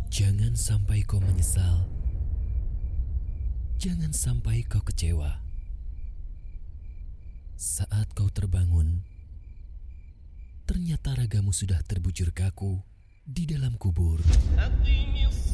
Jangan sampai kau menyesal. Jangan sampai kau kecewa. Saat kau terbangun, ternyata ragamu sudah terbujur kaku di dalam kubur.